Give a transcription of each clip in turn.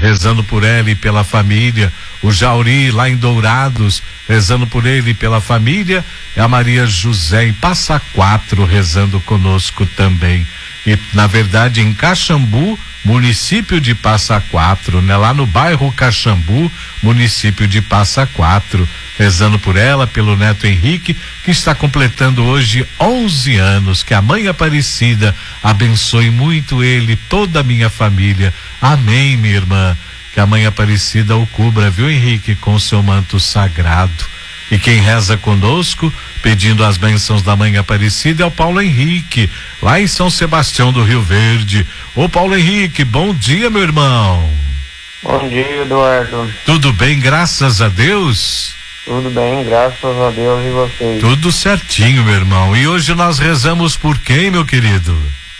rezando por ela e pela família. O Jauri, lá em Dourados, rezando por ele e pela família. E a Maria José em Passa Quatro, rezando conosco também. E, na verdade, em Caxambu, município de Passa Quatro, né? Lá no bairro Caxambu, município de Passa Quatro, rezando por ela, pelo neto Henrique, que está completando hoje 11 anos. Que a Mãe Aparecida abençoe muito ele, toda a minha família. Amém, minha irmã. Que a Mãe Aparecida o cubra, viu, Henrique, com seu manto sagrado. E quem reza conosco, pedindo as bênçãos da Mãe Aparecida, é o Paulo Henrique, lá em São Sebastião do Rio Verde. Ô Paulo Henrique, bom dia, meu irmão. Bom dia, Eduardo. Tudo bem, graças a Deus? Tudo bem, graças a Deus, e vocês? Tudo certinho, meu irmão. E hoje nós rezamos por quem, meu querido?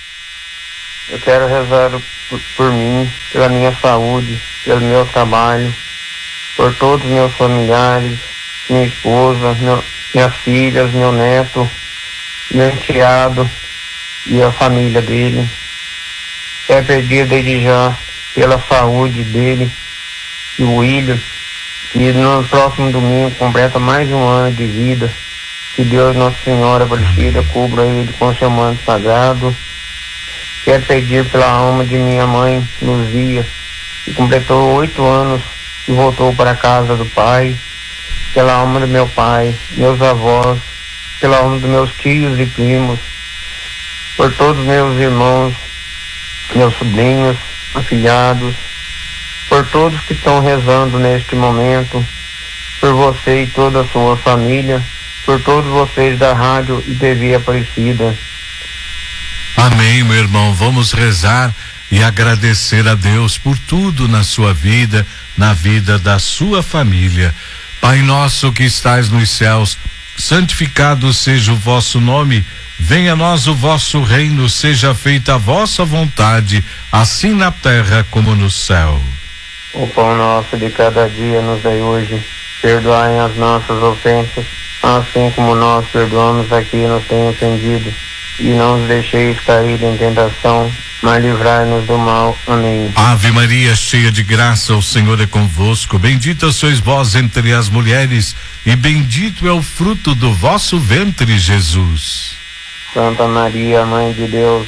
Eu quero rezar por mim, pela minha saúde, pelo meu trabalho, por todos os meus familiares, minha esposa, minhas filhas, meu neto, meu enteado e a família dele. Quero pedir desde já pela saúde dele e o William, que no próximo domingo completa mais um ano de vida. Que Deus, Nossa Senhora Aparecida, cubra ele com seu manto sagrado. Quero pedir pela alma de minha mãe, Luzia, que completou 8 anos e voltou para a casa do Pai. Pela alma do meu pai, meus avós, pela alma dos meus tios e primos, por todos os meus irmãos, meus sobrinhos, afilhados, por todos que estão rezando neste momento, por você e toda a sua família, por todos vocês da Rádio e TV Aparecida. Amém, meu irmão. Vamos rezar e agradecer a Deus por tudo na sua vida, na vida da sua família. Pai nosso que estais nos céus, santificado seja o vosso nome, venha a nós o vosso reino, seja feita a vossa vontade, assim na terra como no céu. O pão nosso de cada dia nos dai hoje, perdoai as nossas ofensas, assim como nós perdoamos a quem nos tem ofendido, e não nos deixeis cair em tentação, mas livrai-nos do mal. Amém. Ave Maria, cheia de graça, o Senhor é convosco. Bendita sois vós entre as mulheres, e bendito é o fruto do vosso ventre, Jesus. Santa Maria, Mãe de Deus,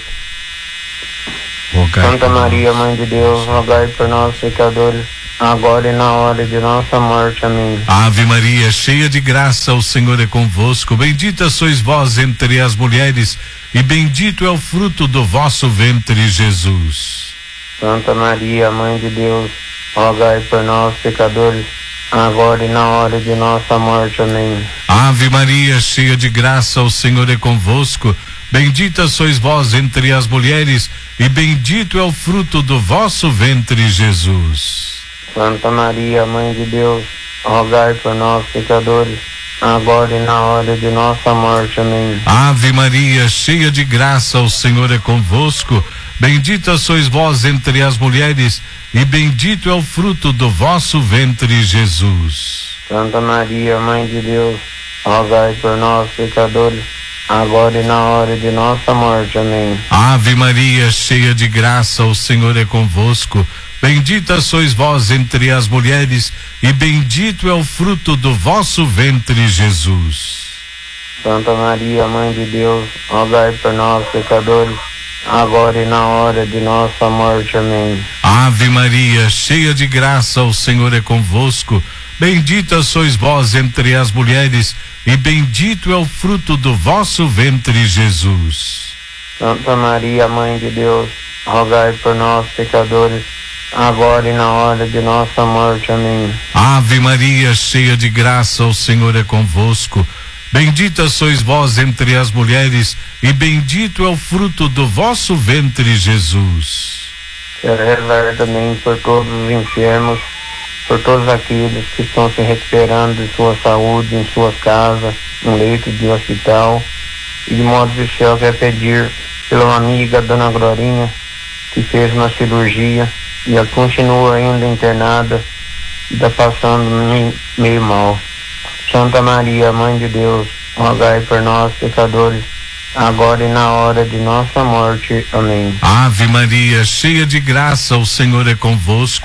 Santa Maria, Mãe de Deus, rogai por nós, pecadores, agora e na hora de nossa morte. Amém. Ave Maria, cheia de graça, o Senhor é convosco. Bendita sois vós entre as mulheres, e bendito é o fruto do vosso ventre, Jesus. Santa Maria, Mãe de Deus, rogai por nós, pecadores, agora e na hora de nossa morte. Amém. Ave Maria, cheia de graça, o Senhor é convosco. Bendita sois vós entre as mulheres, e bendito é o fruto do vosso ventre, Jesus. Santa Maria, Mãe de Deus, rogai por nós, pecadores, agora e na hora de nossa morte. Amém. Ave Maria, cheia de graça, o Senhor é convosco. Bendita sois vós entre as mulheres, e bendito é o fruto do vosso ventre, Jesus. Santa Maria, Mãe de Deus, rogai por nós, pecadores, agora e na hora de nossa morte. Amém. Ave Maria, cheia de graça, o Senhor é convosco. Bendita sois vós entre as mulheres, e bendito é o fruto do vosso ventre, Jesus. Santa Maria, Mãe de Deus, rogai por nós, pecadores, agora e na hora de nossa morte. Amém. Ave Maria, cheia de graça, o Senhor é convosco. Bendita sois vós entre as mulheres, e bendito é o fruto do vosso ventre, Jesus. Santa Maria, Mãe de Deus, rogai por nós, pecadores, agora e na hora de nossa morte. Amém. Ave Maria, cheia de graça, o Senhor é convosco. Bendita sois vós entre as mulheres, e bendito é o fruto do vosso ventre, Jesus. Quero rezar também por todos os enfermos, por todos aqueles que estão se recuperando de sua saúde, em suas casas, em leito de hospital. E de modo especial quero pedir pela uma amiga, Dona Glorinha, que fez uma cirurgia e ela continua ainda internada e está passando meio mal. Santa Maria, Mãe de Deus, rogai por nós, pecadores, agora e na hora de nossa morte. Amém. Ave Maria, cheia de graça, o Senhor é convosco.